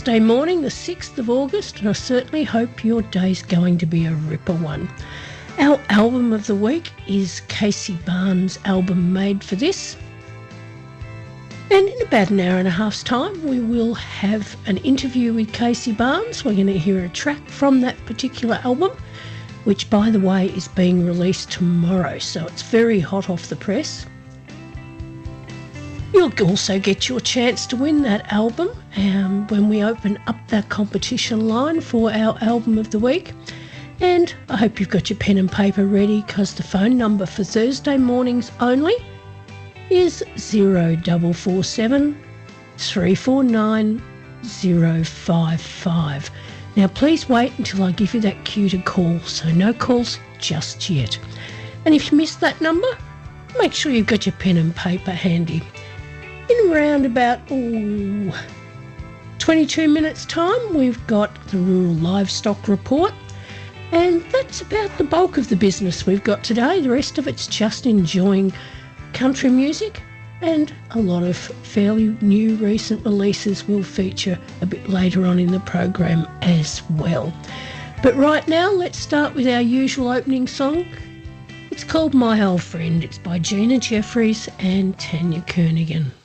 Thursday morning, the 6th of August, and I certainly hope your day's going to be a ripper one. Our album of the week is Casey Barnes' album Made for This. And in about an hour and a half's time, we will have an interview with Casey Barnes. We're going to hear a track from that particular album, which, by the way, is being released tomorrow, so it's very hot off the press. You'll also get your chance to win that album when we open up that competition line for our album of the week. And I hope you've got your pen and paper ready, because the phone number for Thursday mornings only is 0447 349 055. Now please wait until I give you that cue to call, so no calls just yet. And if you missed that number, make sure you've got your pen and paper handy. In around about 22 minutes time, we've got the Rural Livestock Report, and that's about the bulk of the business we've got today. The rest of it's just enjoying country music, and a lot of fairly new recent releases will feature a bit later on in the program as well. But right now, let's start with our usual opening song. It's called My Old Friend. It's by Gina Jeffries and Tanya Kernaghan.